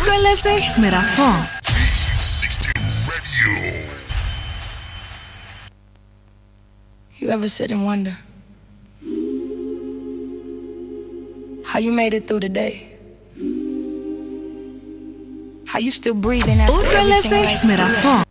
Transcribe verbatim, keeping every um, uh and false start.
Ουφρελέζε με Ραφό. You ever sit and wonder how you made it through the day? How you still breathing after everything Ουφρελέζε like με Ραφό.